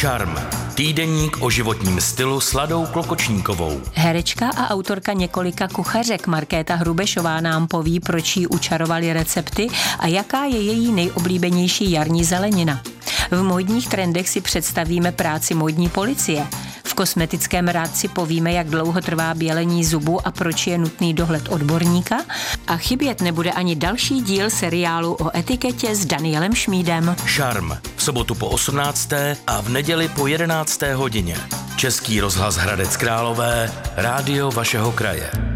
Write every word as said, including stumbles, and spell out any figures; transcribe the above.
Šarm. Týdeník o životním stylu s Ladou Klokočníkovou. Herečka a autorka několika kuchařek Markéta Hrubešová nám poví, proč jí učarovali recepty a jaká je její nejoblíbenější jarní zelenina. V módních trendech si představíme práci módní policie. V kosmetickém rádci povíme, jak dlouho trvá bělení zubu a proč je nutný dohled odborníka. A chybět nebude ani další díl seriálu o etiketě s Danielem Šmídem. Šarm. V sobotu po osmnácté a v neděli po jedenácté hodině. Český rozhlas Hradec Králové, rádio vašeho kraje.